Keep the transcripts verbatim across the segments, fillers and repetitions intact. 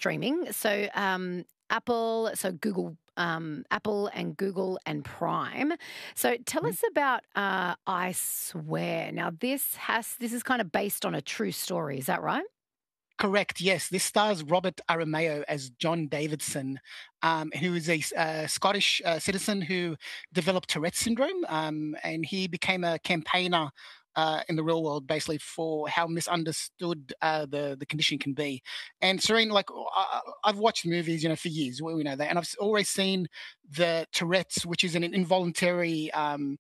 streaming. So um, Apple, so Google, um, Apple and Google and Prime. So tell Mhm. us about uh, I Swear. Now this has this is kind of based on a true story. Is that right? Correct. Yes, this stars Robert Aramayo as John Davidson, um, who is a s- uh, Scottish uh, citizen who developed Tourette's syndrome, um, and he became a campaigner uh, in the real world, basically for how misunderstood uh, the the condition can be. And Serene, like I, I- I've watched movies, you know, for years. We we know that, and I've s- always seen the Tourette's, which is an involuntary. Um,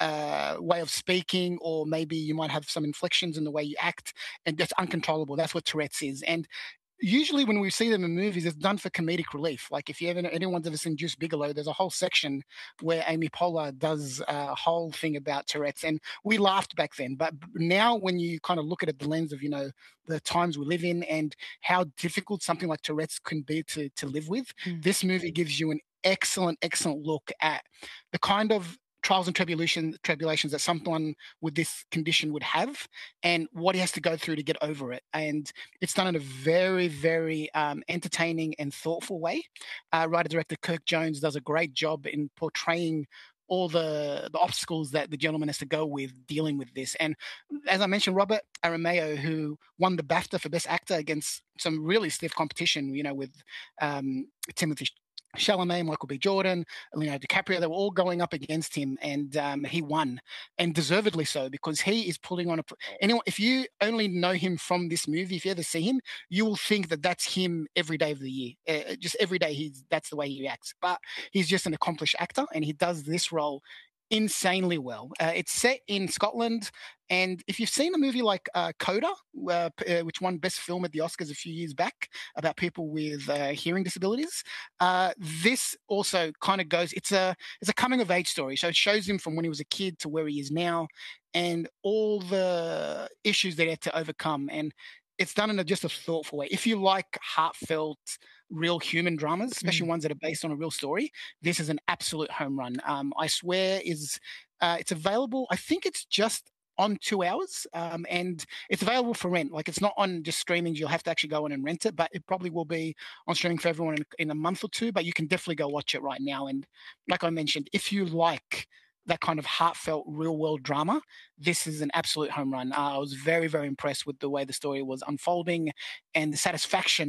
uh, way of speaking, or maybe you might have some inflections in the way you act, and that's uncontrollable. That's what Tourette's is. And usually when we see them in movies, it's done for comedic relief. Like if you ever anyone's ever seen Juice Bigelow, there's a whole section where Amy Poehler does a whole thing about Tourette's, and we laughed back then. But now, when you kind of look at it, the lens of you know the times we live in and how difficult something like Tourette's can be to to live with, Mm. this movie gives you an excellent, excellent look at the kind of trials and tribulation, tribulations that someone with this condition would have, and what he has to go through to get over it. And it's done in a very, very um, entertaining and thoughtful way. Uh, writer director Kirk Jones does a great job in portraying all the the obstacles that the gentleman has to go with dealing with this. And as I mentioned, Robert Aramayo, who won the BAFTA for Best Actor against some really stiff competition, you know, with um, Timothy Chalamet, Michael B. Jordan, Leonardo DiCaprio, they were all going up against him, and um, he won, and deservedly so, because he is pulling on a. Anyone, if you only know him from this movie, if you ever see him, you will think that that's him every day of the year. Uh, just every day, he's that's the way he acts. But he's just an accomplished actor, and he does this role insanely well. Uh, it's set in Scotland, and if you've seen a movie like uh, Coda, uh, p- uh, which won Best Film at the Oscars a few years back, about people with uh, hearing disabilities, uh, this also kind of goes. It's a it's a coming of age story, so it shows him from when he was a kid to where he is now, and all the issues that he had to overcome. And it's done in a, just a thoughtful way. If you like heartfelt, real human dramas, especially Mm. ones that are based on a real story, this is an absolute home run. Um, I swear is uh, it's available. I think it's just on two hours, um, and it's available for rent. Like it's not on just streaming. You'll have to actually go in and rent it, but it probably will be on streaming for everyone in, in a month or two. But you can definitely go watch it right now. And like I mentioned, if you like that kind of heartfelt real world drama, this is an absolute home run. Uh, I was very, very impressed with the way the story was unfolding and the satisfaction